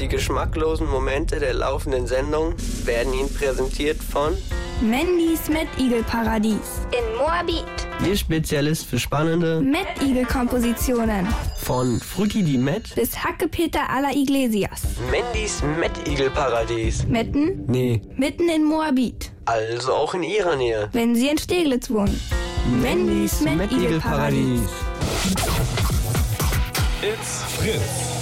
Die geschmacklosen Momente der laufenden Sendung werden Ihnen präsentiert von Mandys Mettigel-Paradies in Moabit. Ihr Spezialist für spannende Mettigel-Kompositionen von Frutti di Met bis Hackepeter à la Iglesias. Mandys Mettigel-Paradies. Mitten? Nee, Mitten in Moabit. also auch in Ihrer Nähe. Wenn Sie in Steglitz wohnen. Mandys Mettigel-Paradies. It's Fritz.